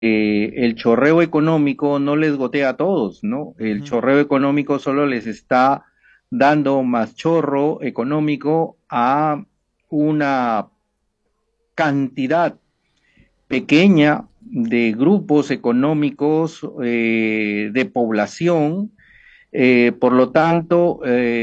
el chorreo económico no les gotea a todos, ¿no? El Ujú. chorreo económico solo les está dando más chorro económico a una cantidad pequeña de grupos económicos de población. Por lo tanto,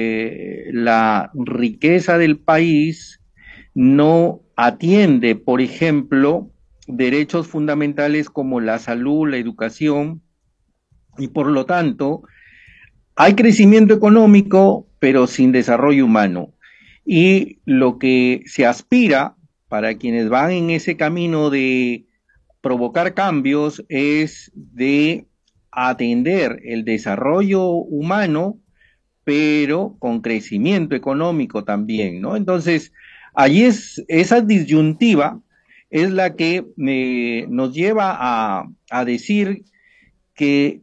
la riqueza del país no atiende, por ejemplo, derechos fundamentales como la salud, la educación, y por lo tanto, hay crecimiento económico, pero sin desarrollo humano. Y lo que se aspira para quienes van en ese camino de provocar cambios es de atender el desarrollo humano, pero con crecimiento económico también, ¿no? Entonces, allí es esa disyuntiva es la que nos lleva a decir que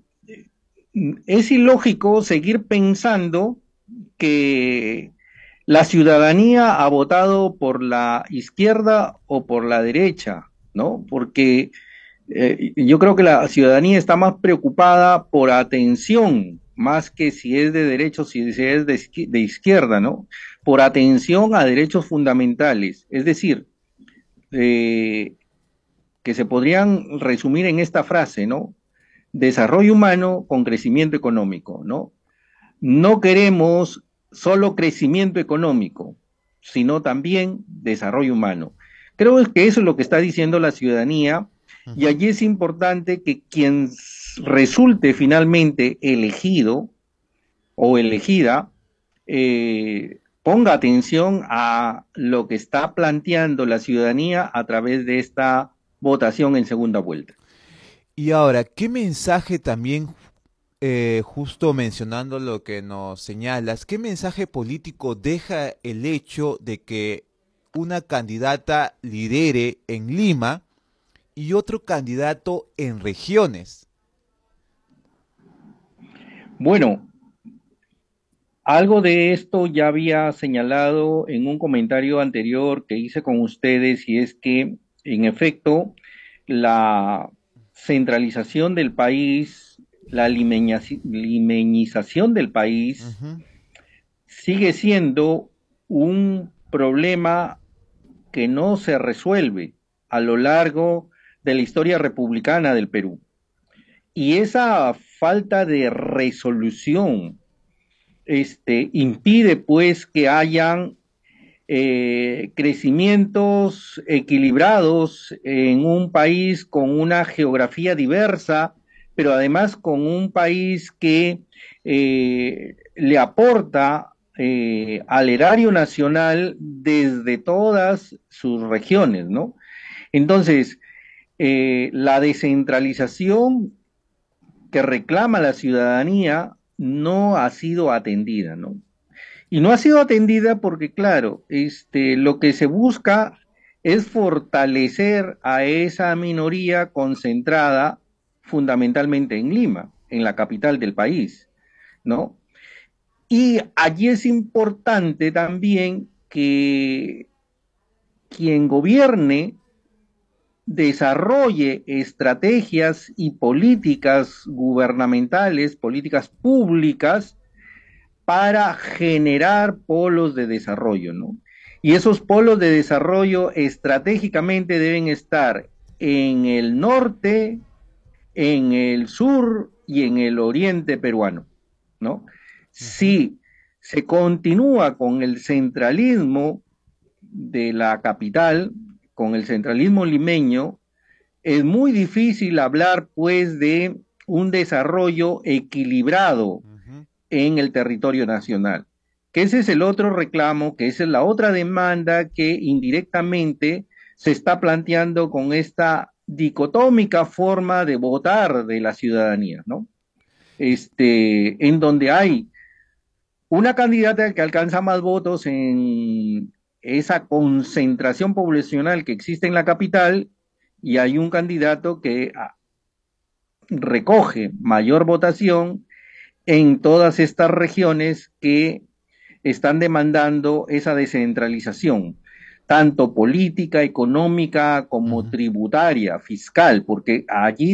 es ilógico seguir pensando que la ciudadanía ha votado por la izquierda o por la derecha, ¿no? Porque yo creo que la ciudadanía está más preocupada por atención, más que si es de derecha o si es de izquierda, ¿no? Por atención a derechos fundamentales. Es decir, eh, que se podrían resumir en esta frase, ¿no? Desarrollo humano con crecimiento económico, ¿no? No queremos solo crecimiento económico, sino también desarrollo humano. Creo que eso es lo que está diciendo la ciudadanía y Ujú. allí es importante que quien resulte finalmente elegido o elegida ponga atención a lo que está planteando la ciudadanía a través de esta votación en segunda vuelta. Y ahora, ¿qué mensaje también, justo mencionando lo que nos señalas, qué mensaje político deja el hecho de que una candidata lidere en Lima y otro candidato en regiones? Bueno, algo de esto ya había señalado en un comentario anterior que hice con ustedes, y es que, en efecto, la centralización del país, la limeñización del país, Ujú. sigue siendo un problema que no se resuelve a lo largo de la historia republicana del Perú. Y esa falta de resolución impide pues que hayan crecimientos equilibrados en un país con una geografía diversa, pero además con un país que le aporta al erario nacional desde todas sus regiones, ¿no? Entonces, la descentralización que reclama la ciudadanía no ha sido atendida, ¿no? Y no ha sido atendida porque, claro, lo que se busca es fortalecer a esa minoría concentrada fundamentalmente en Lima, en la capital del país, ¿no? Y allí es importante también que quien gobierne desarrolle estrategias y políticas gubernamentales, políticas públicas para generar polos de desarrollo, ¿no? Y esos polos de desarrollo estratégicamente deben estar en el norte, en el sur y en el oriente peruano, ¿no? Ujú. Si se continúa con el centralismo de la capital, con el centralismo limeño, es muy difícil hablar pues de un desarrollo equilibrado Ujú. en el territorio nacional. Que ese es el otro reclamo, que esa es la otra demanda que indirectamente se está planteando con esta dicotómica forma de votar de la ciudadanía, ¿no? En donde hay una candidata que alcanza más votos en esa concentración poblacional que existe en la capital, y hay un candidato que recoge mayor votación en todas estas regiones que están demandando esa descentralización. tanto política, económica como Ujú. tributaria, fiscal, porque allí